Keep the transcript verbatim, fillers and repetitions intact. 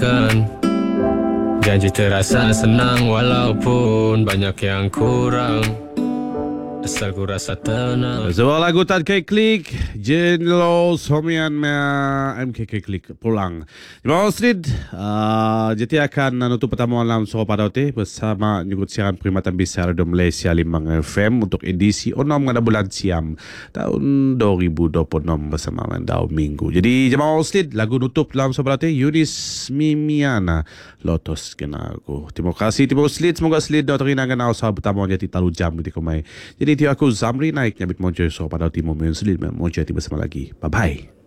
lakukan. Janji terasa senang walaupun banyak yang kurang. Asal ku rasa tenang. Sebuah lagu Tan K Klik Jenlo Somian M K K Klik pulang. Jemaah Street uh, Jadi akan nutup pertemuan dalam Suara Padauti bersama nyugut siaran perkhidmatan besar Radio Malaysia lima F M untuk edisi enam pada bulan Siam tahun dua ribu dua puluh enam bersama Mandau Minggu. Jadi jemaah Street lagu nutup dalam Suara Padauti Yunis Mimiana Lotus Kenaku. Terima kasih Timur Street, semoga Street dah terinangkan usaha pertemuan jadi terlalu jam di kumai. Jadi itu aku Zamri naik nyabit monjoy so pada timur Mungkin Selit monjoy bersama lagi. Bye bye.